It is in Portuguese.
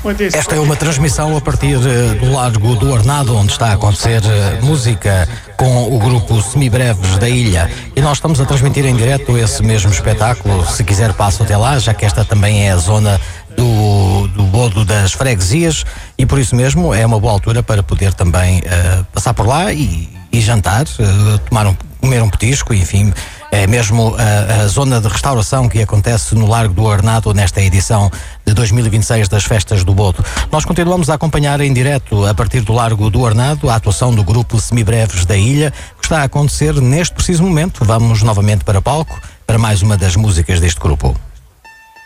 Esta é uma transmissão a partir do Largo do Arnado, onde está a acontecer música com o grupo Semibreves da Ilha. E nós estamos a transmitir em direto esse mesmo espetáculo. Se quiser, passa até lá, já que esta também é a zona do Bodo das Freguesias, e por isso mesmo é uma boa altura para poder também passar por lá e jantar, comer um petisco, enfim. É mesmo a zona de restauração que acontece no Largo do Arnado nesta edição de 2026 das Festas do Bodo. Nós continuamos a acompanhar em direto, a partir do Largo do Arnado, a atuação do grupo Semibreves da Ilha, que está a acontecer neste preciso momento. Vamos novamente para palco para mais uma das músicas deste grupo.